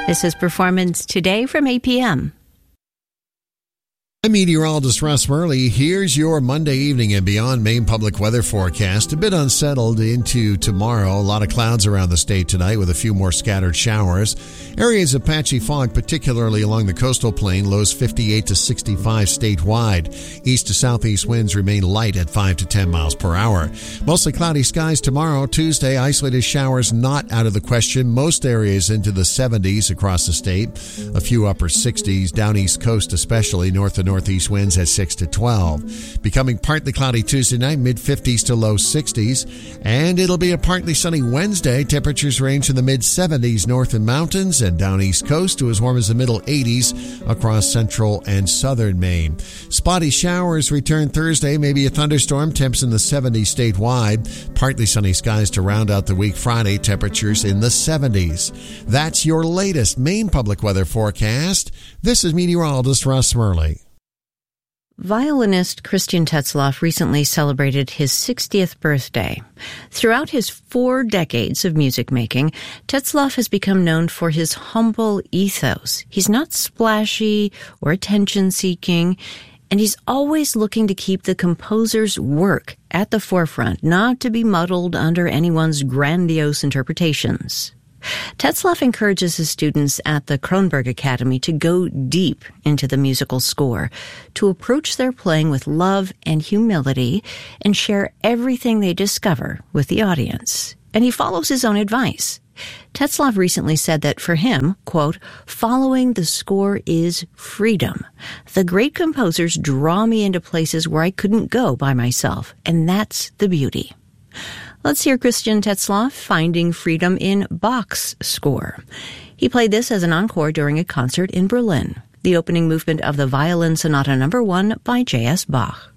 This is Performance Today from 8 p.m. I'm meteorologist Russ Murley. Here's your Monday evening and beyond Maine public weather forecast. A bit unsettled into tomorrow. A lot of clouds around the state tonight with a few more scattered showers. Areas of patchy fog, particularly along the coastal plain. Lows 58 to 65 statewide. East to southeast winds remain light at 5 to 10 miles per hour. Mostly cloudy skies tomorrow. Tuesday, isolated showers not out of the question. Most areas into the 70s across the state. A few upper 60s. Down east coast especially. North and northeast winds at 6 to 12. Becoming partly cloudy Tuesday night, mid-50s to low 60s. And it'll be a partly sunny Wednesday. Temperatures range in the mid-70s north and mountains and down east coast to as warm as the middle 80s across central and southern Maine. Spotty showers return Thursday, maybe a thunderstorm. Temps in the 70s statewide. Partly sunny skies to round out the week Friday. Temperatures in the 70s. That's your latest Maine public weather forecast. This is meteorologist Russ Murley. Violinist Christian Tetzlaff recently celebrated his 60th birthday. Throughout his 4 decades of music making, Tetzlaff has become known for his humble ethos. He's not splashy or attention-seeking, and he's always looking to keep the composer's work at the forefront, not to be muddled under anyone's grandiose interpretations. Tetzlaff encourages his students at the Kronberg Academy to go deep into the musical score, to approach their playing with love and humility, and share everything they discover with the audience. And he follows his own advice. Tetzlaff recently said that for him, quote, following the score is freedom. The great composers draw me into places where I couldn't go by myself, and that's the beauty. Let's hear Christian Tetzlaff finding freedom in Bach's score. He played this as an encore during a concert in Berlin, the opening movement of the Violin Sonata No. 1 by J.S. Bach.